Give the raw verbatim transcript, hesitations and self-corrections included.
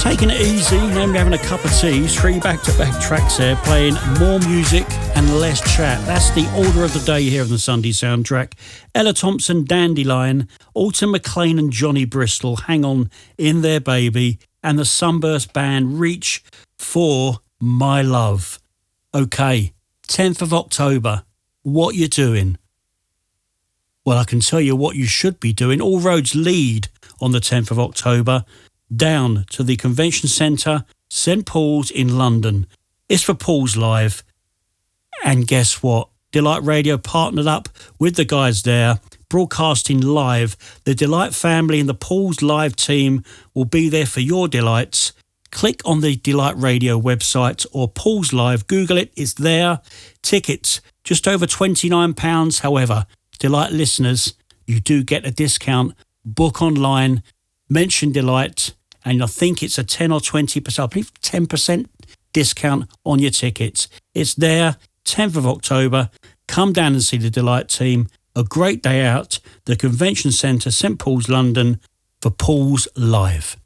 Taking it easy, maybe having a cup of tea, three back-to-back tracks there, playing more music and less chat. That's the order of the day here on the Sunday Soundtrack. Ella Thompson, Dandelion, Alton McLean and Johnny Bristol, Hang On In There Baby, and the Sunburst Band, Reach For My Love. Okay, tenth of October, what you doing? Well, I can tell you what you should be doing. All roads lead on the tenth of October down to the Convention Centre, St Paul's in London. It's for Paul's Live. And guess what? Delight Radio partnered up with the guys there, broadcasting live. The Delight family and the Paul's Live team will be there for your delights. Click on the Delight Radio website or Paul's Live. Google it. It's there. Tickets, just over twenty-nine pounds. However, Delight listeners, you do get a discount. Book online, mention Delight, and I think it's a ten or twenty percent, I believe ten percent discount on your tickets. It's there, tenth of October. Come down and see the Delight team. A great day out, the Convention Centre, St Paul's, London, for Paul's Live.